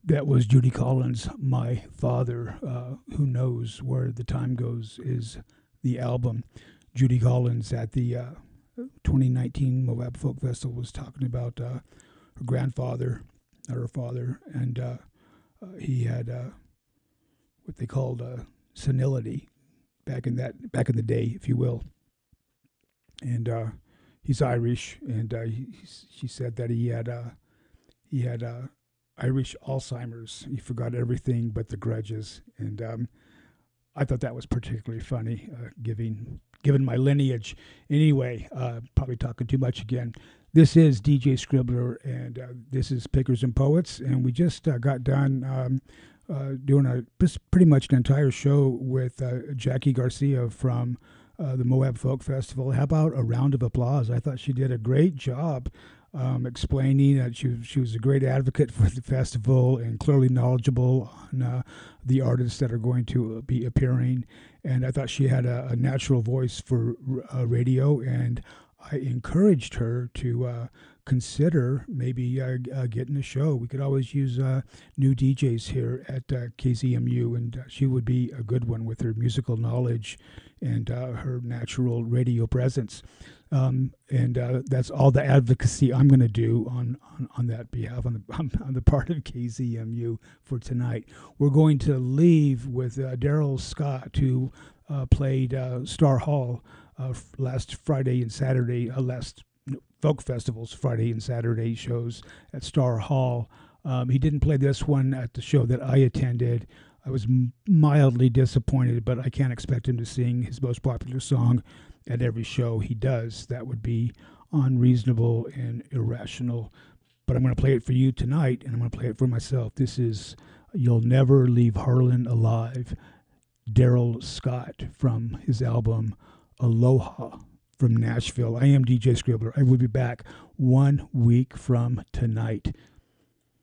That was Judy Collins, My Father. Who Knows Where the Time Goes is the album. Judy Collins at the 2019 Moab Folk Festival was talking about her grandfather, not her father, and he had what they called senility back in the day, if you will. And he's Irish, and she said that he had Irish Alzheimer's. He forgot everything but the grudges, and I thought that was particularly funny, given my lineage. Anyway, probably talking too much again. This is DJ Scribbler, and this is Pickers and Poets, and we just got done doing pretty much an entire show with Jackie Garcia from the Moab Folk Festival. How about a round of applause? I thought she did a great job explaining that she was a great advocate for the festival and clearly knowledgeable on the artists that are going to be appearing. And I thought she had a natural voice for radio, and I encouraged her to consider maybe getting a show. We could always use new DJs here at KZMU, and she would be a good one with her musical knowledge and her natural radio presence. And that's all the advocacy I'm going to do on that behalf, on the part of KZMU for tonight. We're going to leave with Daryl Scott, who played Star Hall last Friday and Saturday, last Folk Festival's Friday and Saturday shows at Star Hall. He didn't play this one at the show that I attended. I was mildly disappointed, but I can't expect him to sing his most popular song at every show he does. That would be unreasonable and irrational. But I'm going to play it for you tonight, and I'm going to play it for myself. This is You'll Never Leave Harlan Alive, Daryl Scott, from his album Aloha from Nashville. I am DJ Scribbler. I will be back 1 week from tonight.